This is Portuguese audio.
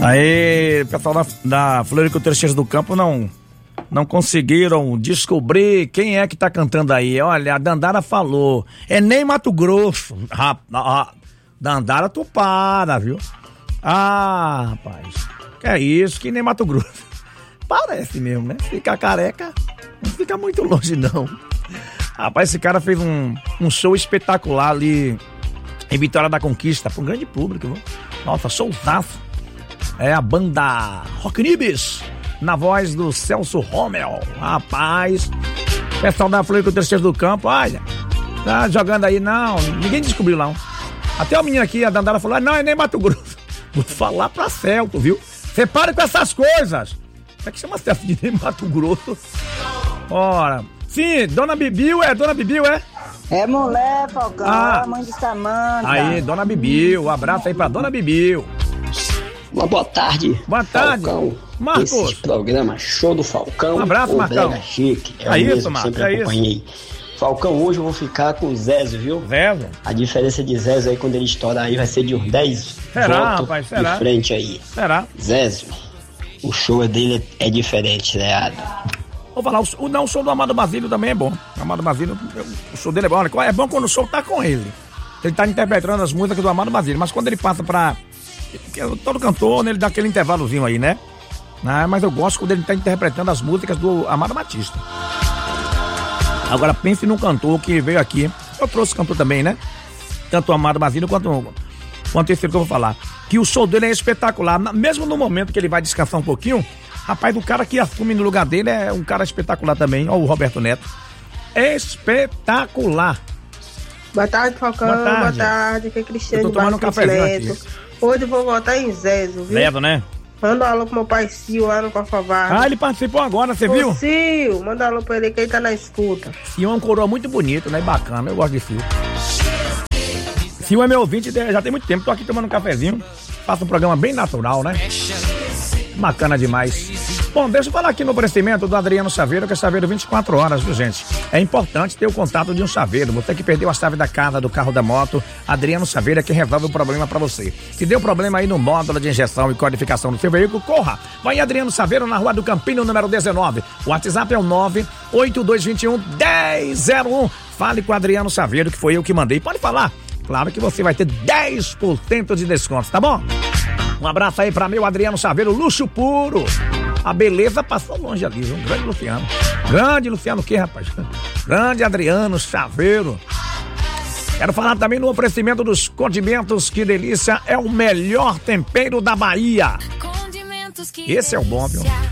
Aí, pessoal da Floricultura Cheiros do Campo não conseguiram descobrir quem é que tá cantando aí. Olha, a Dandara falou. É nem Mato Grosso. Dandara, tu para, viu? Ah, rapaz. Que é isso, que nem Mato Grosso. Parece mesmo, né? Ficar careca não fica muito longe, não. Rapaz, esse cara fez um show espetacular ali em Vitória da Conquista, para um grande público, viu? Nossa, showzaço. É a banda Rock Nibis, na voz do Celso Rommel. Rapaz, pessoal da Floricultura Cheiros do Campo, olha, tá jogando aí, não, ninguém descobriu não. Até o menino aqui, a Dandara falou, não, é nem Mato Grosso. Vou falar pra Celto, viu? Você para com essas coisas. Como é que chama Celto de nem Mato Grosso? Ora, sim, Dona Bibiu, Dona Bibiu, é? É mulher, Falcão, a mãe de Samanta. Aí, Dona Bibiu, um abraço aí pra Dona Bibiu. Uma boa tarde. Boa tarde, Falcão. Marcos. Esse programa Show do Falcão. Um abraço, Marcão. Brega Chique. É isso, Marcos. Marcos, Sempre acompanhei. Falcão, hoje eu vou ficar com o Zézio, viu? Zézio? A diferença de Zézio aí, quando ele estourar aí, vai ser de uns 10 votos rapaz, será? de frente aí. Será? Zézio, o show dele é diferente, né? Vou falar, o show do Amado Basílio também é bom. O Amado Basílio, o show dele é bom. É bom quando o show tá com ele. Ele tá interpretando as músicas do Amado Basílio. Mas quando ele passa pra... Todo cantor, ele dá aquele intervalozinho aí, né? Mas eu gosto quando ele tá interpretando as músicas do Amado Batista. Agora pense num cantor que veio aqui. Eu trouxe cantor também, né? Tanto o Amado Basílio quanto esse que eu vou falar. Que o show dele é espetacular. Mesmo no momento que ele vai descansar um pouquinho, rapaz, o cara que assume no lugar dele é um cara espetacular também. Ó, o Roberto Neto. Espetacular. Boa tarde, Falcão. Boa tarde. Aqui é Cristiano. Eu tô tomando um cafezinho aqui. Hoje eu vou votar em Zézio, viu? Ledo, né? Manda um alô pro meu pai Sil lá no Cofavard. Ele participou agora, você viu? Sil, manda um alô pra ele que ele tá na escuta. Sil é um coroa muito bonito, né? Bacana, eu gosto de Sil. Sil é meu ouvinte, já tem muito tempo. Tô aqui tomando um cafezinho. Faço um programa bem natural, né? Bacana demais. Bom, deixa eu falar aqui no oferecimento do Adriano Chaveiro, que é chaveiro 24 horas, viu, gente? É importante ter o contato de um chaveiro. Você que perdeu a chave da casa, do carro, da moto, Adriano Chaveiro é quem resolve o problema pra você. Se deu problema aí no módulo de injeção e codificação do seu veículo, corra! Vai em Adriano Chaveiro, na Rua do Campinho, número 19. O WhatsApp é o 98221-1001. Fale com o Adriano Chaveiro, que foi eu que mandei. Pode falar. Claro que você vai ter 10% de desconto, tá bom? Um abraço aí pra meu Adriano Chaveiro, luxo puro. A beleza passou longe ali, viu? Grande Luciano. Grande Luciano o quê, rapaz? Grande Adriano Chaveiro. Quero falar também no oferecimento dos condimentos. Que delícia, é o melhor tempero da Bahia. Esse é o bom, viu?